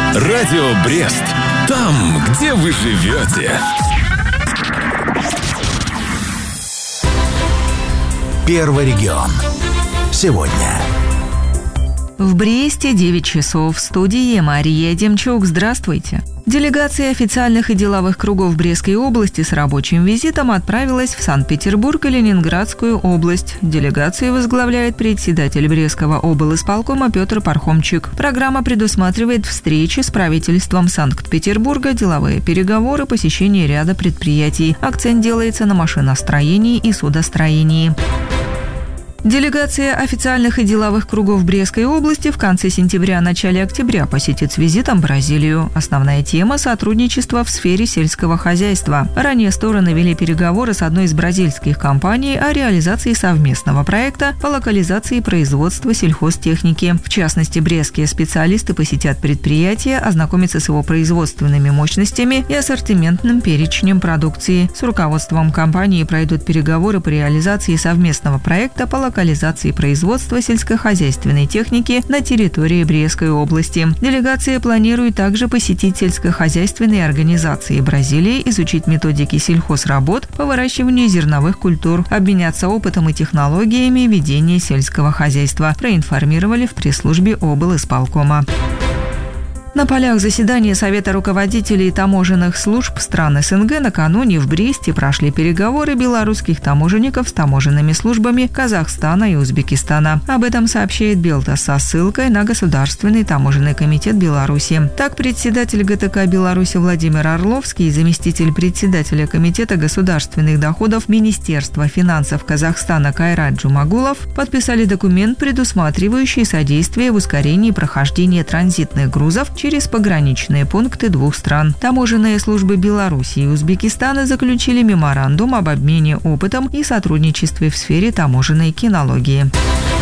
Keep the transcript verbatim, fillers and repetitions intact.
Радио Брест. Там, где вы живете. Первый регион. Сегодня. В Бресте девять часов. В студии Мария Демчук. Здравствуйте. Делегация официальных и деловых кругов Брестской области с рабочим визитом отправилась в Санкт-Петербург и Ленинградскую область. Делегацию возглавляет председатель Брестского облисполкома Петр Пархомчик. Программа предусматривает встречи с правительством Санкт-Петербурга, деловые переговоры, посещение ряда предприятий. Акцент делается на машиностроении и судостроении. Делегация официальных и деловых кругов Брестской области в конце сентября-начале октября посетит с визитом Бразилию. Основная тема – сотрудничество в сфере сельского хозяйства. Ранее стороны вели переговоры с одной из бразильских компаний о реализации совместного проекта по локализации производства сельхозтехники. В частности, брестские специалисты посетят предприятие, ознакомятся с его производственными мощностями и ассортиментным перечнем продукции. С руководством компании пройдут переговоры по реализации совместного проекта по локализации производства сельскохозяйственной техники на территории Брестской области. Делегация планирует также посетить сельскохозяйственные организации Бразилии, изучить методики сельхозработ по выращиванию зерновых культур, обменяться опытом и технологиями ведения сельского хозяйства, проинформировали в пресс-службе облисполкома. На полях заседания Совета руководителей таможенных служб стран СНГ накануне в Бресте прошли переговоры белорусских таможенников с таможенными службами Казахстана и Узбекистана. Об этом сообщает Белта со ссылкой на Государственный таможенный комитет Беларуси. Так, председатель ГТК Беларуси Владимир Орловский и заместитель председателя Комитета государственных доходов Министерства финансов Казахстана Кайрат Джумагулов подписали документ, предусматривающий содействие в ускорении прохождения транзитных грузов через пограничные пункты двух стран. Таможенные службы Беларуси и Узбекистана заключили меморандум об обмене опытом и сотрудничестве в сфере таможенной кинологии.